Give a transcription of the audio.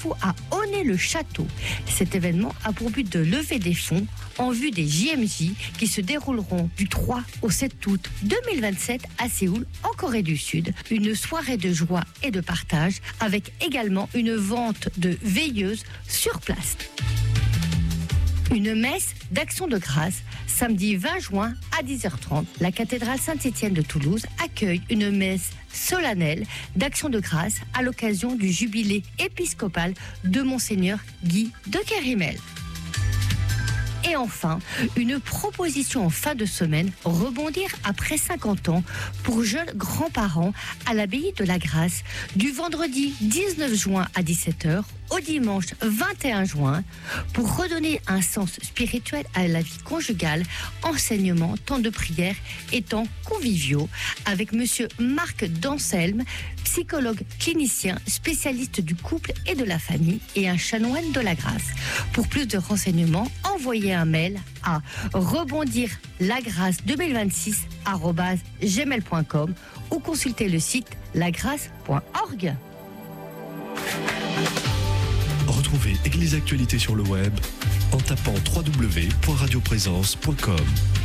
à Aunay-le-Château. Cet événement a pour but de lever des fonds en vue des JMJ qui se dérouleront du 3 au 7 août 2027 à Séoul, en Corée du Sud. Une soirée de joie et de partage avec également une vente de veilleuses sur place. Une messe d'action de grâce samedi 20 juin à 10h30. La cathédrale Saint-Étienne de Toulouse accueille une messe solennelle d'action de grâce à l'occasion du jubilé épiscopal de Monseigneur Guy de Kérimel. Et enfin, une proposition en fin de semaine, rebondir après 50 ans pour jeunes grands-parents à l'abbaye de la Grâce du vendredi 19 juin à 17h au dimanche 21 juin pour redonner un sens spirituel à la vie conjugale, enseignement, temps de prière et temps conviviaux avec monsieur Marc Danselme, psychologue clinicien, spécialiste du couple et de la famille et un chanoine de la grâce. Pour plus de renseignements, envoyez un mail à rebondirlagrâce2026@gmail.com ou consultez le site lagrâce.org. Retrouvez Église Actualité sur le web en tapant www.radioprésence.com.